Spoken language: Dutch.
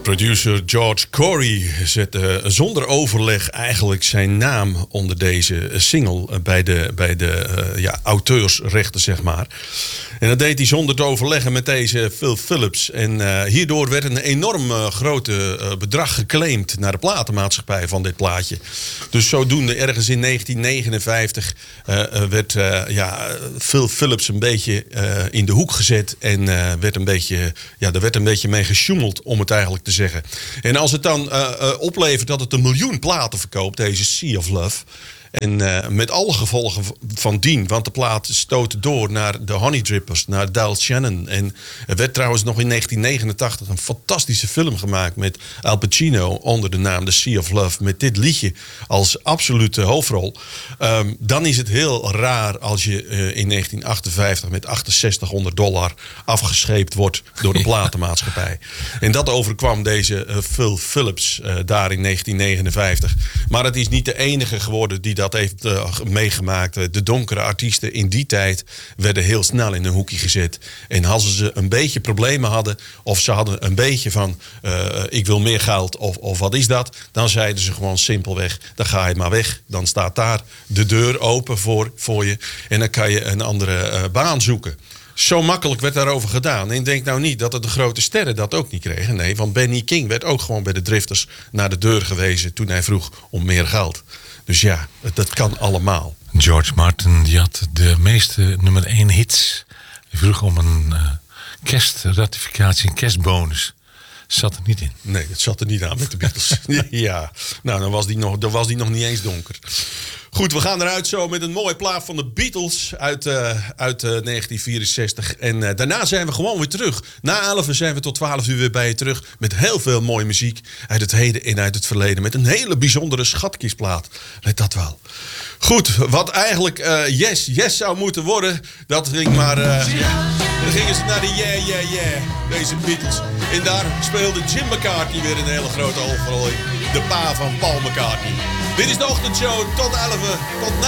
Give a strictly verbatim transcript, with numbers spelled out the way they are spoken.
Producer George Corey zette zonder overleg eigenlijk zijn naam onder deze single bij de, bij de uh, ja, auteursrechten, zeg maar. En dat deed hij zonder te overleggen met deze Phil Phillips. En uh, hierdoor werd een enorm uh, grote uh, bedrag geclaimd naar de platenmaatschappij van dit plaatje. Dus zodoende ergens in negentien negenenvijftig uh, werd uh, ja, Phil Phillips een beetje uh, in de hoek gezet. En uh, werd een beetje, ja, er werd een beetje mee gesjoemeld, om het eigenlijk te zeggen. En als het dan uh, uh, oplevert dat het een miljoen platen verkoopt, deze Sea of Love. En uh, met alle gevolgen van dien. Want de plaat stootte door naar de Honey Drippers, naar Dal Shannon. En er werd trouwens nog in negentien negenentachtig een fantastische film gemaakt met Al Pacino onder de naam The Sea of Love. Met dit liedje als absolute hoofdrol. Um, dan is het heel raar als je uh, in negentien achtenvijftig met achtenzestighonderd dollar afgescheept wordt door de platenmaatschappij. En dat overkwam deze uh, Phil Phillips uh, daar in negentien negenenvijftig. Maar het is niet de enige geworden die dat dat heeft uh, meegemaakt. De donkere artiesten in die tijd werden heel snel in een hoekje gezet. En als ze een beetje problemen hadden, of ze hadden een beetje van uh, ik wil meer geld, of, of wat is dat, dan zeiden ze gewoon simpelweg, dan ga je maar weg. Dan staat daar de deur open voor, voor je en dan kan je een andere uh, baan zoeken. Zo makkelijk werd daarover gedaan. En ik denk nou niet dat het de grote sterren dat ook niet kregen. Nee, want Benny King werd ook gewoon bij de Drifters naar de deur gewezen toen hij vroeg om meer geld. Dus ja, dat kan allemaal. George Martin die had de meeste nummer één hits. Die vroeg om een uh, kerstratificatie, een kerstbonus. Zat er niet in. Nee, het zat er niet aan met de Beatles. Ja, nou dan was die nog, dan was die nog niet eens donker. Goed, we gaan eruit zo met een mooie plaat van de Beatles uit, uh, uit uh, negentien vierenzestig. En uh, daarna zijn we gewoon weer terug. Na elf zijn we tot twaalf uur weer bij je terug. Met heel veel mooie muziek uit het heden en uit het verleden. Met een hele bijzondere schatkistplaat. Let dat wel. Goed, wat eigenlijk uh, Yes, Yes zou moeten worden, dat ging maar... Uh, dan gingen ze naar de Yeah, Yeah, Yeah, deze Beatles. En daar speelde Jim McCartney weer een hele grote hoofdrol in. De pa van Paul McCartney. Dit is de ochtendshow tot elf, tot